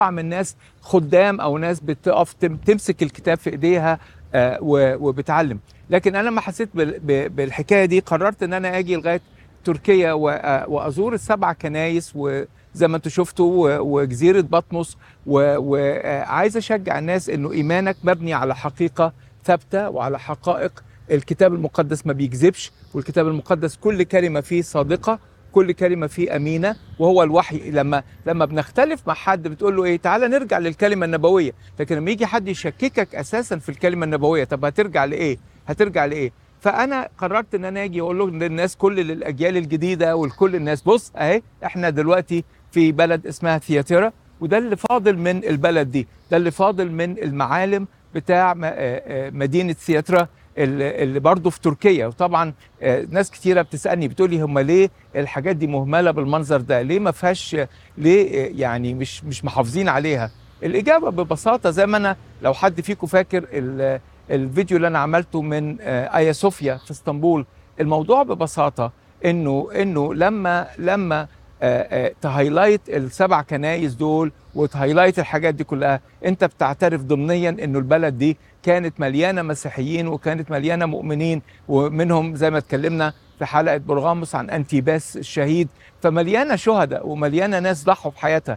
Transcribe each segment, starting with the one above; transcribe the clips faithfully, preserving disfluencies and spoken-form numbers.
من ناس خدام او ناس بتقف تم- تمسك الكتاب في ايديها آه، و- وبتعلم. لكن انا لما حسيت بال- ب- بالحكايه دي قررت ان انا اجي لغايه تركيا و- آه، وازور السبع كنايس، وزي ما انتم شفتوا و- وجزيره بطمس، وعايز اشجع الناس انه ايمانك مبني على حقيقه ثابته وعلى حقائق. الكتاب المقدس ما بيكذبش، والكتاب المقدس كل كلمه فيه صادقه، كل كلمه فيه امينه. وهو الوحي لما لما بنختلف مع حد بتقول له ايه، تعالى نرجع للكلمه النبويه. لكن لما يجي حد يشككك اساسا في الكلمه النبويه، طب هترجع لايه؟ هترجع لايه؟ فانا قررت ان انا اجي اقول له للناس، كل الاجيال الجديده ولكل الناس، بص اهي احنا دلوقتي في بلد اسمها ثياتيرا، وده اللي فاضل من البلد دي، ده اللي فاضل من المعالم بتاع م- آه، آه، مدينه ثياترا اللي اللي برضه في تركيا. وطبعا آه، ناس كتيره بتسالني بتقولي هم ليه الحاجات دي مهمله بالمنظر ده؟ ليه ما فيهاش؟ ليه آه، يعني مش مش محافظين عليها؟ الاجابه ببساطه، زي ما انا لو حد فيكم فاكر ال- الفيديو اللي انا عملته من آه، ايا صوفيا في اسطنبول، الموضوع ببساطه انه انه لما لما آه، آه، تهايلايت السبع كنايس دول وتهايلايت الحاجات دي كلها، انت بتعترف ضمنيا انه البلد دي كانت مليانه مسيحيين وكانت مليانه مؤمنين، ومنهم زي ما اتكلمنا في حلقه برغاموس عن انتيباس الشهيد، فمليانه شهداء ومليانه ناس ضحوا بحياتها.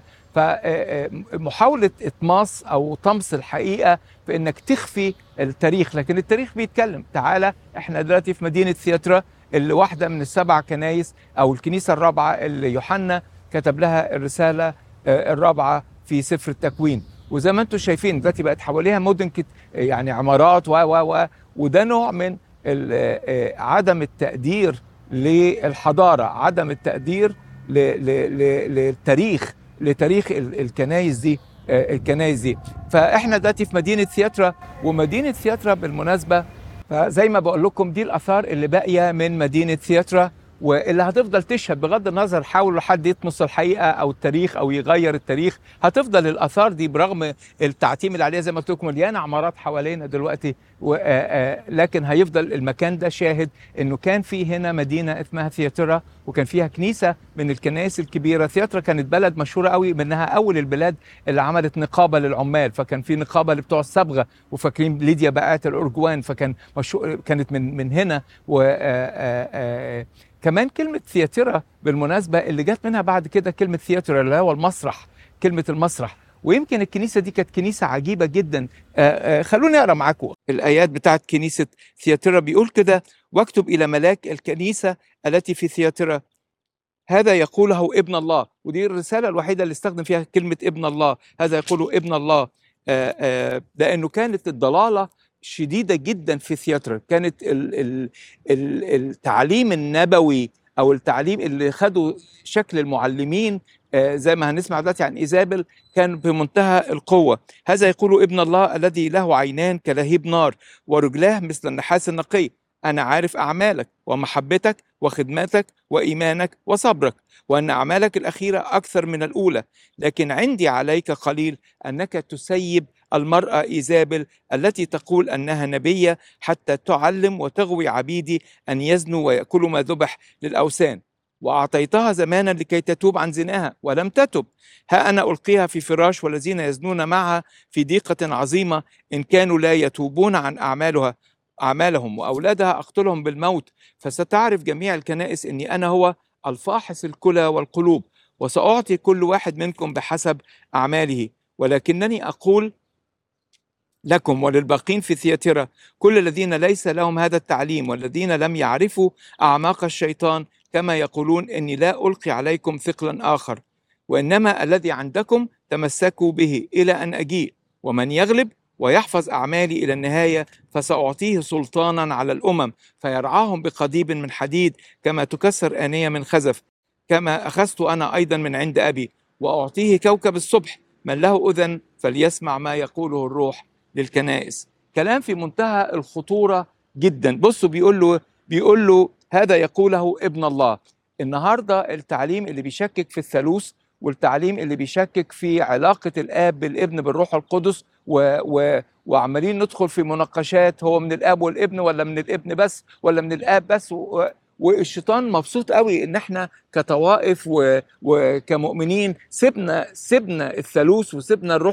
فمحاوله اطماس او طمس الحقيقه في انك تخفي التاريخ، لكن التاريخ بيتكلم. تعالى احنا دلوقتي في مدينه ثياترا، اللي واحده من السبع كنايس او الكنيسه الرابعه اللي يوحنا كتب لها الرساله آه، الرابعه في سفر التكوين. وزي ما انتم شايفين دلوقتي بقت حواليها مدن كت... يعني عمارات و و و وده نوع من ال- آه، عدم التقدير للحضاره، عدم التقدير ل... ل... ل... للتاريخ، لتاريخ ال- الكنايس دي، آه، الكنايس دي. فاحنا دلوقتي في مدينه ثياترا، ومدينه ثياترا بالمناسبه، فزي ما بقول لكم دي الاثار اللي باقيه من مدينه ثياترا، واللي هتفضل تشهد بغض النظر حاول حد يطمس الحقيقه او التاريخ او يغير التاريخ. هتفضل الاثار دي برغم التعتيم اللي عليها، زي ما قلت لكم مليانه عمارات حوالينا دلوقتي و- آه، آه، لكن هيفضل المكان ده شاهد انه كان في هنا مدينه اسمها ثياترا، وكان فيها كنيسه من الكنائس الكبيره. ثياترا كانت بلد مشهوره قوي منها اول البلاد اللي عملت نقابه للعمال، فكان في نقابه لبتوع الصبغه، وفاكرين ليديا بقات الارجوان، فكان مشهور، كانت من من هنا. و آه، آه، آه، كمان كلمة ثياترا بالمناسبة اللي جت منها بعد كده كلمة ثياتر اللي هو المسرح، كلمة المسرح. ويمكن الكنيسة دي كانت كنيسة عجيبة جدا. آه، آه، خلوني أقرأ معاكم الآيات بتاعت كنيسة ثياترا. بيقول كده: واكتب إلى ملاك الكنيسة التي في ثياترا، هذا يقوله ابن الله. ودي الرسالة الوحيدة اللي استخدم فيها كلمة ابن الله، هذا يقوله ابن الله. آه، آه، لأنه كانت الضلالة شديدة جدا في ثياترا. كانت ال- ال- ال- التعليم النبوي أو التعليم اللي خدوا شكل المعلمين، آه، زي ما هنسمع دلوقتي عن إيزابل، كان بمنتهى القوة. هذا يقول ابن الله الذي له عينان كلهيب نار ورجلاه مثل النحاس النقي، أنا عارف أعمالك ومحبتك وخدمتك وإيمانك وصبرك، وأن أعمالك الأخيرة أكثر من الأولى، لكن عندي عليك قليل أنك تسيب المرأة إيزابل التي تقول أنها نبية، حتى تعلم وتغوي عبيدي أن يزنوا ويأكلوا ما ذبح للأوثان، وأعطيتها زمانا لكي تتوب عن زناها ولم تتب. ها أنا ألقيها في فراش، والذين يزنون معها في ضيقة عظيمة إن كانوا لا يتوبون عن أعمالها أعمالهم، وأولادها أقتلهم بالموت. فستعرف جميع الكنائس أني أنا هو الفاحص الكلى والقلوب، وسأعطي كل واحد منكم بحسب أعماله. ولكنني أقول لكم وللباقين في ثياترا، كل الذين ليس لهم هذا التعليم والذين لم يعرفوا أعماق الشيطان، كما يقولون إني لا ألقي عليكم ثقلا آخر، وإنما الذي عندكم تمسكوا به إلى أن أجيء. ومن يغلب ويحفظ أعمالي إلى النهاية فسأعطيه سلطانا على الأمم، فيرعاهم بقضيب من حديد كما تكسر آنية من خزف، كما أخذت أنا أيضا من عند أبي. وأعطيه كوكب الصبح، من له أذن فليسمع ما يقوله الروح للكنائس. كلام في منتهى الخطورة جدا. بصوا بيقول له بيقول له هذا يقوله ابن الله. النهاردة التعليم اللي بيشكك في الثالوث، والتعليم اللي بيشكك في علاقة الآب بالابن بالروح القدس، و و وعمالين ندخل في مناقشات، هو من الآب والابن ولا من الابن بس ولا من الآب بس، و والشيطان مبسوط قوي ان احنا كطوائف و... وكمؤمنين سيبنا سيبنا الثالوث وسيبنا الروح